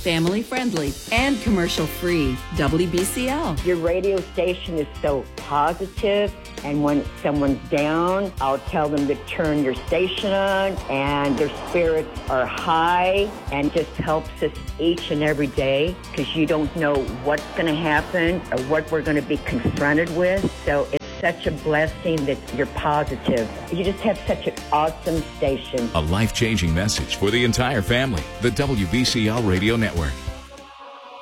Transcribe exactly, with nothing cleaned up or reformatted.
family friendly, and commercial free. W B C L. Your radio station is so positive, and when someone's down, I'll tell them to turn your station on, and their spirits are high, and just helps us each and every day, because you don't know what's going to happen or what we're going to be confronted with. So it's such a blessing that you're positive. You just have such an awesome station. A life-changing message for the entire family. The W B C L Radio Network.